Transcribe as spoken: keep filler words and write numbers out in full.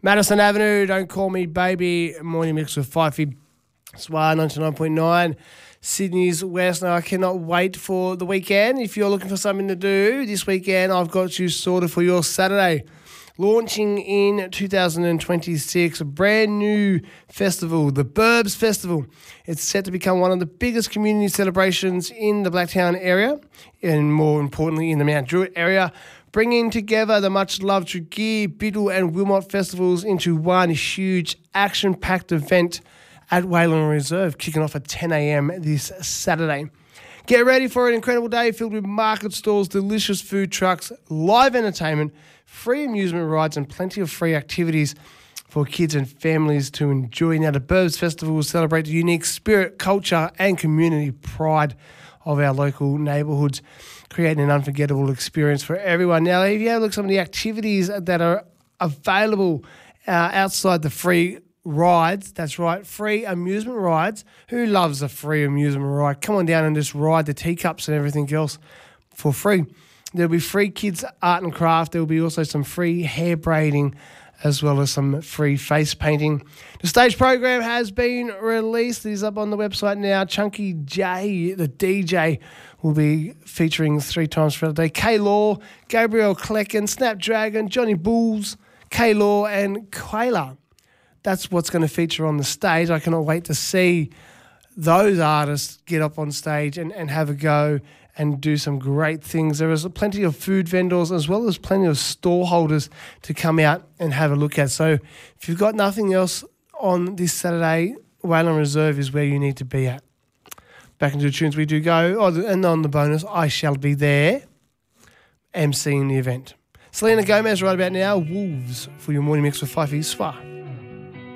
Madison Avenue, Don't Call Me Baby, morning mix with Fifey, Swar ninety-nine point nine, Sydney's West. Now, I cannot wait for the weekend. If you're looking for something to do this weekend, I've got you sorted for your Saturday. Launching in two thousand twenty-six, a brand new festival, the Burbs Festival. It's set to become one of the biggest community celebrations in the Blacktown area, and more importantly in the Mount Druitt area, bringing together the much-loved Tregear, Biddle and Wilmot festivals into one huge action-packed event at Wayland Reserve, kicking off at ten a.m. this Saturday. Get ready for an incredible day filled with market stalls, delicious food trucks, live entertainment, free amusement rides and plenty of free activities for kids and families to enjoy. Now, the Burbs Festival will celebrate the unique spirit, culture and community pride of our local neighbourhoods, creating an unforgettable experience for everyone. Now, if you have a look at some of the activities that are available uh, outside the free rides, that's right, free amusement rides. Who loves a free amusement ride? Come on down and just ride the teacups and everything else for free. There'll be free kids art and craft. There will be also some free hair braiding as well as some free face painting. The stage program has been released. It is up on the website now. Chunky J, the D J, will be featuring three times throughout the day. K-Law, Gabriel Klecken, Snapdragon, Johnny Bulls, K-Law and Quayla. That's what's going to feature on the stage. I cannot wait to see those artists get up on stage and, and have a go and do some great things. There is plenty of food vendors as well as plenty of store holders to come out and have a look at. So if you've got nothing else on this Saturday, Wayland Reserve is where you need to be at. Back into the tunes we do go. Oh, and on the bonus, I shall be there emceeing the event. Selena Gomez right about now, Wolves, for your morning mix with Fifey Swar.